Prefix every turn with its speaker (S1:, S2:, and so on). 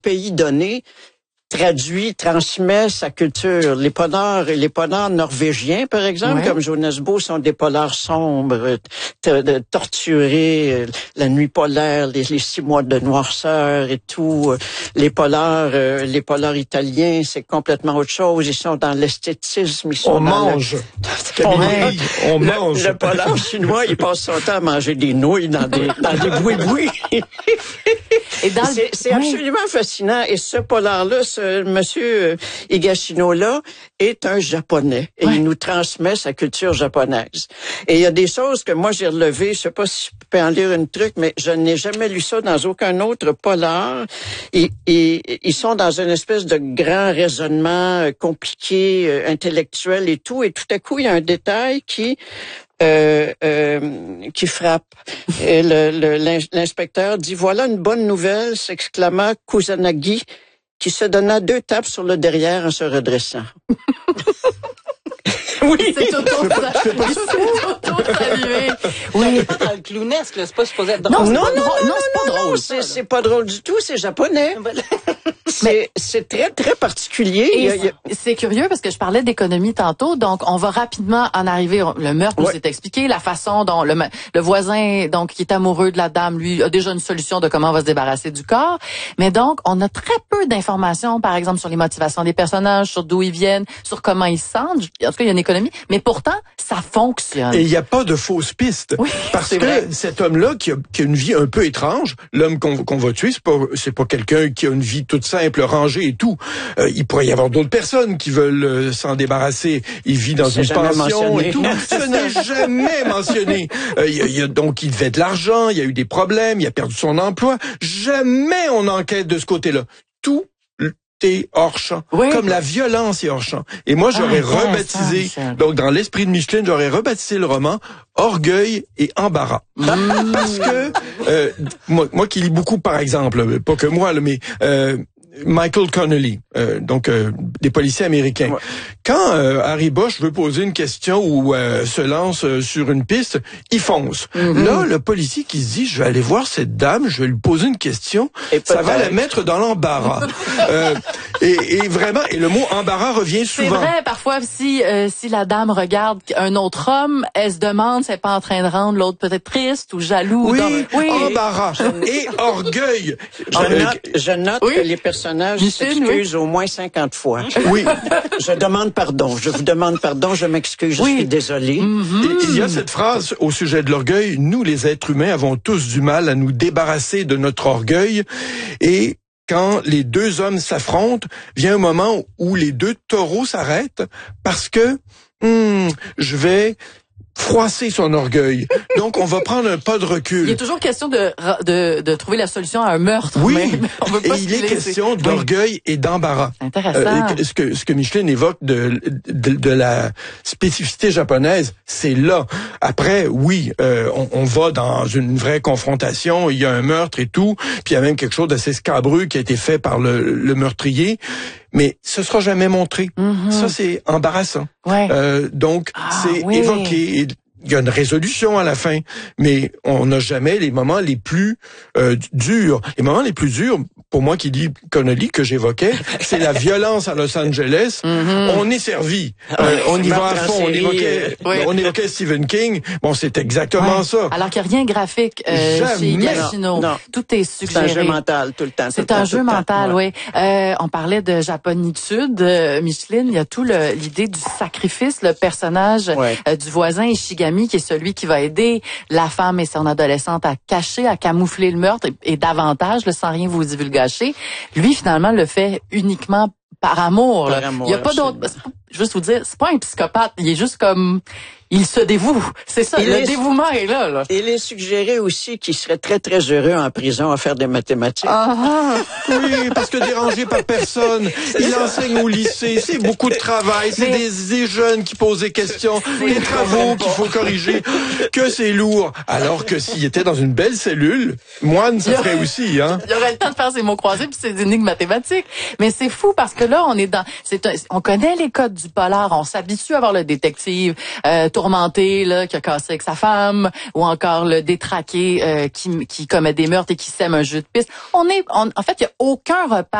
S1: pays donné transmet sa culture. Les polars norvégiens, par exemple, comme Jonas Bo, sont des polars sombres, torturés, la nuit polaire, les 6 mois de noirceur et tout. Les polars italiens, c'est complètement autre chose. Ils sont dans l'esthétisme.
S2: On mange. On mange.
S1: Le polar chinois, il passe son temps à manger des nouilles dans des boui-boui. C'est absolument fascinant. Et ce polar-là, ce monsieur Higashino-là, est un Japonais. Et il nous transmet sa culture japonaise. Et il y a des choses que moi j'ai relevées. Je sais pas si je peux en lire une truc, mais je n'ai jamais lu ça dans aucun autre polar. Ils sont dans une espèce de grand raisonnement compliqué, intellectuel et tout. Et tout à coup, il y a un détail qui frappe. Et l'inspecteur dit, voilà une bonne nouvelle, s'exclama Kusanagi, qui se donna 2 tapes sur le derrière en se redressant.
S3: Oui, c'est auto-salué. Oui.
S4: C'est pas dans le clownesque, là. C'est pas supposé être
S1: Non,
S4: drôle.
S1: c'est pas drôle. C'est pas drôle du tout, c'est japonais. C'est très, très particulier.
S3: Et c'est curieux parce que je parlais d'économie tantôt, donc on va rapidement en arriver. Le meurtre nous est expliqué, la façon dont le voisin, donc, qui est amoureux de la dame, lui, a déjà une solution de comment on va se débarrasser du corps. Mais donc, on a très peu d'informations, par exemple, sur les motivations des personnages, sur d'où ils viennent, sur comment ils se sentent. En tout cas, il y a une économie. Mais pourtant, ça fonctionne.
S2: Et il n'y a pas de fausses pistes.
S3: Oui,
S2: parce que cet homme-là, qui a une vie un peu étrange, l'homme qu'on va tuer, c'est pas quelqu'un qui a une vie toute simple, rangée et tout. Il pourrait y avoir d'autres personnes qui veulent s'en débarrasser. Il vit dans une pension et tout. Ce n'est jamais mentionné. Donc, il devait de l'argent, il y a eu des problèmes, il a perdu son emploi. Jamais on enquête de ce côté-là. Tout est hors champ. Comme la violence est hors champ. Et moi, j'aurais rebaptisé, donc dans l'esprit de Micheline, j'aurais rebaptisé le roman Orgueil et embarras. Parce que, moi qui lis beaucoup, par exemple, pas que moi, mais Michael Connelly, des policiers américains. Quand Harry Bosch veut poser une question ou se lance sur une piste, il fonce. Là, le policier qui se dit, je vais aller voir cette dame, je vais lui poser une question, ça va la mettre dans l'embarras. Et vraiment, et le mot embarras revient souvent.
S3: C'est vrai, parfois, si la dame regarde un autre homme, elle se demande si elle n'est pas en train de rendre l'autre peut-être triste ou jaloux.
S2: Oui, embarras et orgueil.
S1: Je note que les personnages s'excusent au moins 50 fois.
S2: Oui.
S1: Je demande pardon. Je vous demande pardon. Je m'excuse. Je suis désolé.
S2: Il y a cette phrase au sujet de l'orgueil. Nous, les êtres humains, avons tous du mal à nous débarrasser de notre orgueil. Et quand les 2 hommes s'affrontent, vient un moment où les 2 taureaux s'arrêtent parce que je vais froisser son orgueil. Donc, on va prendre un pas de recul.
S3: Il est toujours question de trouver la solution à un meurtre.
S2: Oui,
S3: mais on veut pas
S2: et il est question d'orgueil et d'embarras.
S3: Intéressant.
S2: Ce que Micheline évoque de la spécificité japonaise, c'est là. Après, oui, on va dans une vraie confrontation, il y a un meurtre et tout, puis il y a même quelque chose d'assez scabreux qui a été fait par le meurtrier. Mais ce sera jamais montré. Ça, c'est embarrassant. Donc, c'est évoqué. Il y a une résolution à la fin, mais on n'a jamais les moments les plus durs. Les moments les plus durs, pour moi qui lis Connelly, que j'évoquais, c'est la violence à Los Angeles. On est servi. On y va à fond. On évoquait Stephen King. Bon, c'est exactement ça.
S3: Alors qu'il n'y a rien graphique chez Higashino.
S1: Non.
S3: Tout est suggéré.
S1: C'est un jeu mental tout le temps.
S3: C'est un jeu mental, oui. On parlait de japonitude, Micheline. Il y a tout l'idée du sacrifice, le personnage du voisin Ishigami, qui est celui qui va aider la femme et son adolescente à cacher, à camoufler le meurtre et davantage, sans rien vous divulgacher. Lui, finalement, le fait uniquement par amour.
S1: Par amour,
S3: il n'y a pas d'autre. Juste vous dire, c'est pas un psychopathe. Il est juste comme, il se dévoue. C'est ça. Le dévouement est là.
S1: Il est suggéré aussi qu'il serait très, très heureux en prison à faire des mathématiques.
S2: Oui, parce que dérangé par personne. Il enseigne au lycée. C'est beaucoup de travail. C'est des jeunes qui posent des questions, des travaux qu'il faut corriger. Que c'est lourd. Alors que s'il était dans une belle cellule, moine, ça ferait aussi, hein.
S3: Il aurait le temps de faire ses mots croisés puis ses énigmes mathématiques. Mais c'est fou parce que là, on est dans, on connaît les codes du polar. On s'habitue à voir le détective tourmenté là qui a cassé avec sa femme, ou encore le détraqué qui commet des meurtres et qui sème un jeu de piste. En fait, il y a aucun repère